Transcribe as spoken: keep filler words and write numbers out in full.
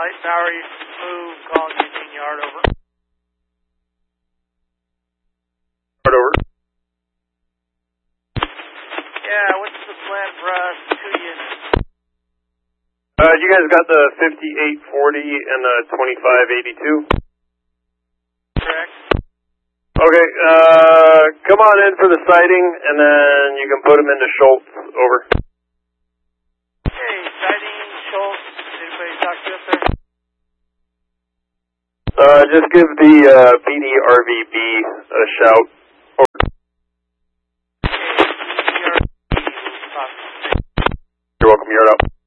Light Bowery, move, calling Eugene Yard, over. Yard, over. Yeah, what's the plan for us, two units? Uh, you guys got the fifty-eight forty and the twenty-five eighty-two? Correct. Okay, uh, come on in for the sighting, and then you can put them into Schultz, over. Okay, sighting, Schultz, anybody talk to us there? Uh, just give the, uh, B D R V B a shout, over. Okay, B D R V B, You're welcome, you're out.